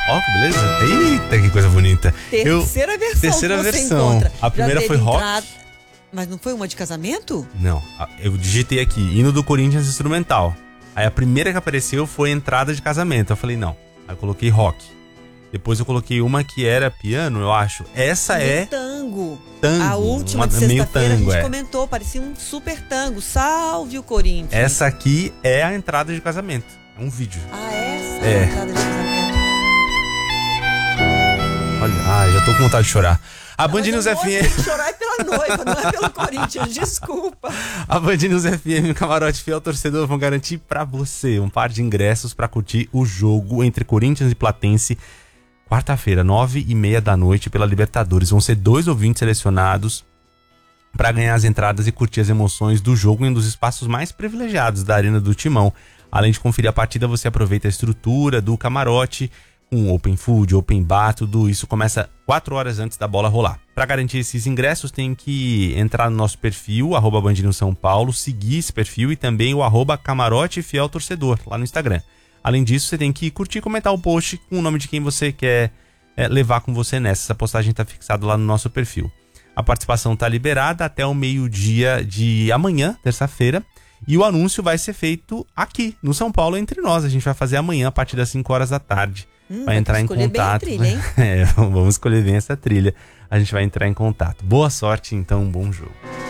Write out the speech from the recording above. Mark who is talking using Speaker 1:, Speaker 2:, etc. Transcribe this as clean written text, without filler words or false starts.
Speaker 1: Ó, que beleza. Eita, que coisa bonita.
Speaker 2: Terceira versão.
Speaker 1: Terceira
Speaker 2: que você
Speaker 1: versão.
Speaker 2: encontra.
Speaker 1: A primeira foi rock.
Speaker 2: Mas não foi uma de casamento?
Speaker 1: Não, eu digitei aqui, hino do Corinthians instrumental. Aí a primeira que apareceu foi entrada de casamento. Eu falei, não. Aí eu coloquei rock. Depois eu coloquei uma que era piano, eu acho. Essa é
Speaker 2: tango.
Speaker 1: Tango.
Speaker 2: A última de
Speaker 1: meio
Speaker 2: sexta-feira a
Speaker 1: tango,
Speaker 2: gente comentou, parecia um super tango. Salve o Corinthians.
Speaker 1: Essa aqui é a entrada de casamento. É um vídeo.
Speaker 2: Ah, essa é a entrada de casamento.
Speaker 1: Olha, já tô com vontade de chorar. A Band News FM...
Speaker 2: Tem que chorar é pela noiva, não é pelo Corinthians, desculpa.
Speaker 1: A Band News FM e o Camarote Fiel Torcedor vão garantir pra você um par de ingressos pra curtir o jogo entre Corinthians e Platense, quarta-feira, 9h30 da noite, pela Libertadores. Vão ser 2 ouvintes selecionados pra ganhar as entradas e curtir as emoções do jogo em um dos espaços mais privilegiados da Arena do Timão. Além de conferir a partida, você aproveita a estrutura do camarote, com open food, open bar, tudo isso começa 4 horas antes da bola rolar. Para garantir esses ingressos, tem que entrar no nosso perfil, @BandNewsSãoPaulo, seguir esse perfil e também o @CamaroteFielTorcedor, lá no Instagram. Além disso, você tem que curtir e comentar o post com o nome de quem você quer levar com você nessa. Essa postagem está fixada lá no nosso perfil. A participação está liberada até o meio-dia de amanhã, terça-feira. E o anúncio vai ser feito aqui, no São Paulo, entre nós. A gente vai fazer amanhã, a partir das 5 horas da tarde. Vai entrar em contato.
Speaker 2: Bem a trilha, hein?
Speaker 1: Vamos escolher bem essa trilha. A gente vai entrar em contato. Boa sorte, então, bom jogo.